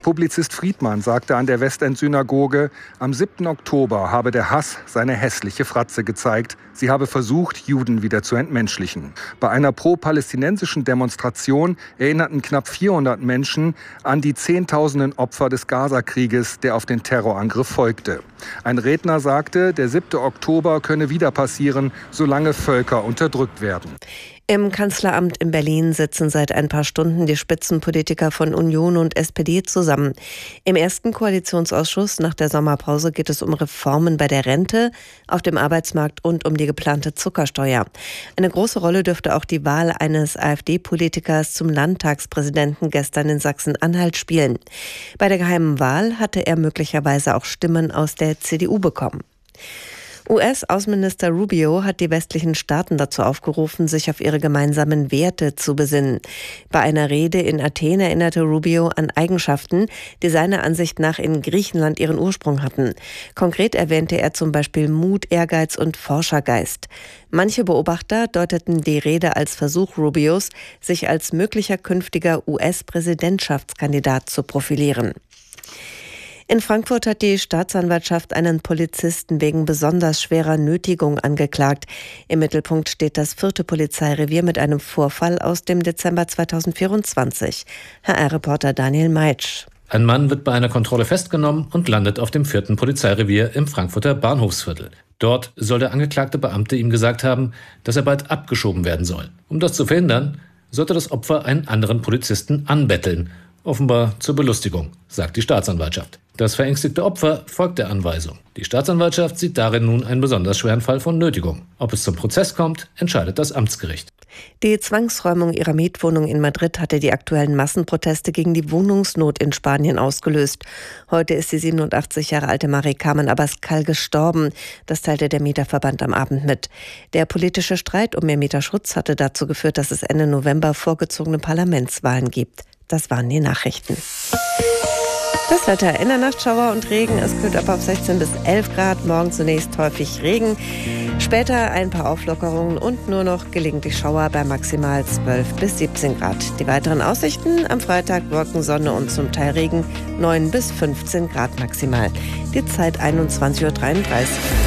Publizist Friedmann sagte an der Westend-Synagoge, am 7. Oktober habe der Hass seine hässliche Fratze gezeigt. Sie habe versucht, Juden wieder zu entmenschlichen. Bei einer pro-palästinensischen Demonstration erinnerten knapp 400 Menschen an die Zehntausenden Opfer des Gaza-Krieges, der auf den Terrorangriff folgte. Ein Redner sagte, der 7. Oktober könne wieder passieren, solange Völker unterdrückt werden. Im Kanzleramt in Berlin sitzen seit ein paar Stunden die Spitzenpolitiker von Union und SPD zusammen. Im ersten Koalitionsausschuss nach der Sommerpause geht es um Reformen bei der Rente, auf dem Arbeitsmarkt und um die geplante Zuckersteuer. Eine große Rolle dürfte auch die Wahl eines AfD-Politikers zum Landtagspräsidenten gestern in Sachsen-Anhalt spielen. Bei der geheimen Wahl hatte er möglicherweise auch Stimmen aus der CDU bekommen. US-Außenminister Rubio hat die westlichen Staaten dazu aufgerufen, sich auf ihre gemeinsamen Werte zu besinnen. Bei einer Rede in Athen erinnerte Rubio an Eigenschaften, die seiner Ansicht nach in Griechenland ihren Ursprung hatten. Konkret erwähnte er zum Beispiel Mut, Ehrgeiz und Forschergeist. Manche Beobachter deuteten die Rede als Versuch Rubios, sich als möglicher künftiger US-Präsidentschaftskandidat zu profilieren. In Frankfurt hat die Staatsanwaltschaft einen Polizisten wegen besonders schwerer Nötigung angeklagt. Im Mittelpunkt steht das 4. Polizeirevier mit einem Vorfall aus dem Dezember 2024. HR-Reporter Daniel Meitsch. Ein Mann wird bei einer Kontrolle festgenommen und landet auf dem 4. Polizeirevier im Frankfurter Bahnhofsviertel. Dort soll der angeklagte Beamte ihm gesagt haben, dass er bald abgeschoben werden soll. Um das zu verhindern, sollte das Opfer einen anderen Polizisten anbetteln. Offenbar zur Belustigung, sagt die Staatsanwaltschaft. Das verängstigte Opfer folgt der Anweisung. Die Staatsanwaltschaft sieht darin nun einen besonders schweren Fall von Nötigung. Ob es zum Prozess kommt, entscheidet das Amtsgericht. Die Zwangsräumung ihrer Mietwohnung in Madrid hatte die aktuellen Massenproteste gegen die Wohnungsnot in Spanien ausgelöst. Heute ist die 87 Jahre alte Mari Carmen Abascal gestorben. Das teilte der Mieterverband am Abend mit. Der politische Streit um mehr Mieterschutz hatte dazu geführt, dass es Ende November vorgezogene Parlamentswahlen gibt. Das waren die Nachrichten. Das Wetter: in der Nacht Schauer und Regen. Es kühlt ab auf 16 bis 11 Grad. Morgen zunächst häufig Regen. Später ein paar Auflockerungen und nur noch gelegentlich Schauer bei maximal 12 bis 17 Grad. Die weiteren Aussichten: am Freitag Wolken, Sonne und zum Teil Regen. 9 bis 15 Grad maximal. Die Zeit 21:33 Uhr.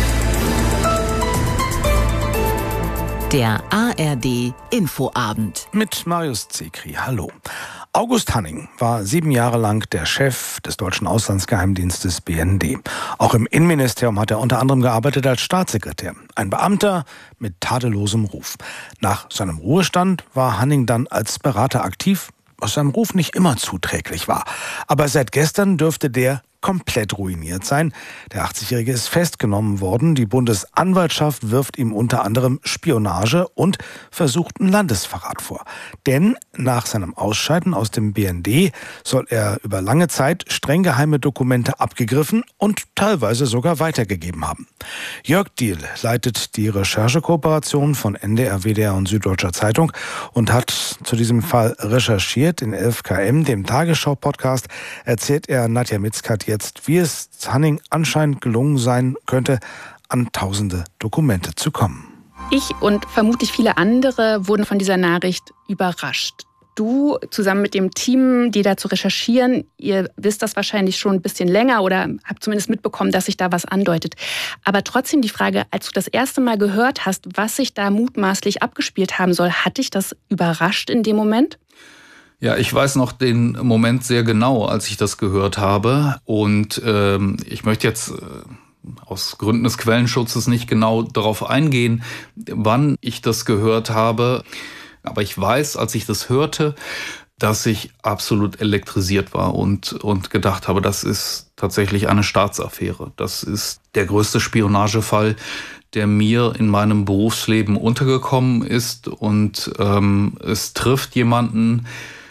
Der ARD Infoabend. Mit Marius Zekri. Hallo. August Hanning war 7 Jahre lang der Chef des deutschen Auslandsgeheimdienstes BND. Auch im Innenministerium hat er unter anderem gearbeitet als Staatssekretär. Ein Beamter mit tadellosem Ruf. Nach seinem Ruhestand war Hanning dann als Berater aktiv, was seinem Ruf nicht immer zuträglich war. Aber seit gestern dürfte der komplett ruiniert sein. Der 80-Jährige ist festgenommen worden. Die Bundesanwaltschaft wirft ihm unter anderem Spionage und versuchten Landesverrat vor. Denn nach seinem Ausscheiden aus dem BND soll er über lange Zeit streng geheime Dokumente abgegriffen und teilweise sogar weitergegeben haben. Jörg Diehl leitet die Recherchekooperation von NDR, WDR und Süddeutscher Zeitung und hat zu diesem Fall recherchiert. In 11KM, dem Tagesschau-Podcast, erzählt er Nadja Mitzkat jetzt, wie es Hanning anscheinend gelungen sein könnte, an tausende Dokumente zu kommen. Ich und vermutlich viele andere wurden von dieser Nachricht überrascht. Du zusammen mit dem Team, die dazu recherchieren, ihr wisst das wahrscheinlich schon ein bisschen länger oder habt zumindest mitbekommen, dass sich da was andeutet. Aber trotzdem die Frage, als du das erste Mal gehört hast, was sich da mutmaßlich abgespielt haben soll, hat dich das überrascht in dem Moment? Ja, ich weiß noch den Moment sehr genau, als ich das gehört habe. Und ich möchte jetzt aus Gründen des Quellenschutzes nicht genau darauf eingehen, wann ich das gehört habe. Aber ich weiß, als ich das hörte, dass ich absolut elektrisiert war und gedacht habe, das ist tatsächlich eine Staatsaffäre. Das ist der größte Spionagefall, der mir in meinem Berufsleben untergekommen ist. Und es trifft jemanden,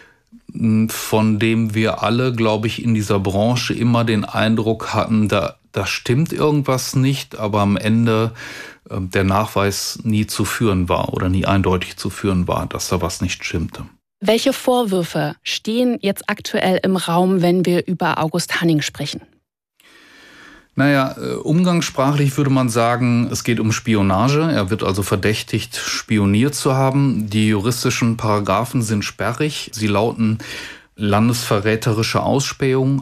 von dem wir alle, glaube ich, in dieser Branche immer den Eindruck hatten, da stimmt irgendwas nicht, aber am Ende der Nachweis nie zu führen war oder nie eindeutig zu führen war, dass da was nicht stimmte. Welche Vorwürfe stehen jetzt aktuell im Raum, wenn wir über August Hanning sprechen? Naja, umgangssprachlich würde man sagen, es geht um Spionage. Er wird also verdächtigt, spioniert zu haben. Die juristischen Paragraphen sind sperrig. Sie lauten landesverräterische Ausspähung,